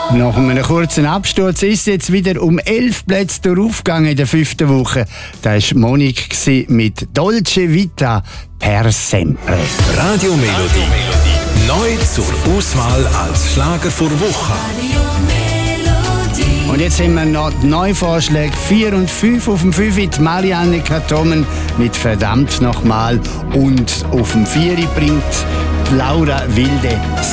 Nach einem kurzen Absturz ist es jetzt wieder um 11 Plätze durchgegangen in der 5. Woche. Das war Monique mit Dolce Vita per sempre. Radio Melodie. Neu zur Auswahl als Schlager vor Woche. Und jetzt haben wir noch die Neuvorschläge 4 und 5. Auf dem 5 die Marianne Katomen mit «Verdammt nochmal». Und auf dem 4 bringt Laura Wilde